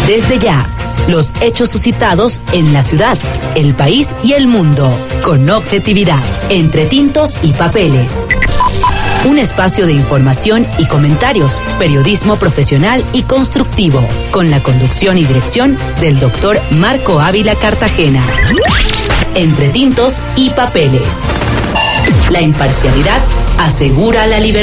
Desde ya, los hechos suscitados en la ciudad, el país y el mundo, con objetividad, entre tintos y papeles. Un espacio de información y comentarios, periodismo profesional y constructivo, con la conducción y dirección del doctor Marco Ávila Cartagena. Entre tintos y papeles. La imparcialidad asegura la libertad.